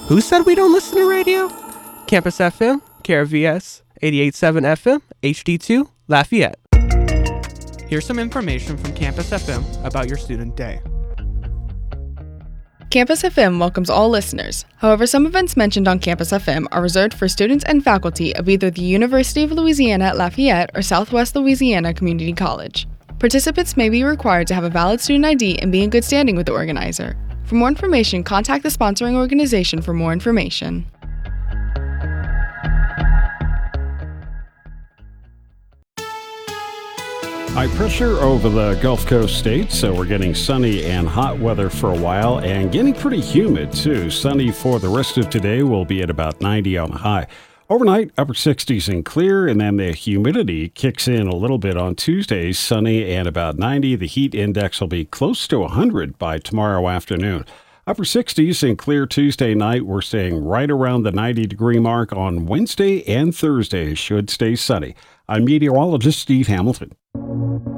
Who said we don't listen to radio? Campus FM, KRVS, 88.7 FM, HD2, Lafayette. Here's some information from Campus FM about your student day. Campus FM welcomes all listeners. However, some events mentioned on Campus FM are reserved for students and faculty of either the University of Louisiana at Lafayette or Southwest Louisiana Community College. Participants may be required to have a valid student ID and be in good standing with the organizer. For more information, contact the sponsoring organization for more information. High pressure over the Gulf Coast states, so we're getting sunny and hot weather for a while and getting pretty humid too. Sunny for the rest of today, will be at about 90 on the high. Overnight, upper 60s and clear, and then the humidity kicks in a little bit on Tuesday, sunny and about 90. The heat index will be close to 100 by tomorrow afternoon. Upper 60s and clear Tuesday night. We're staying right around the 90-degree mark on Wednesday, and Thursday should stay sunny. I'm meteorologist Steve Hamilton.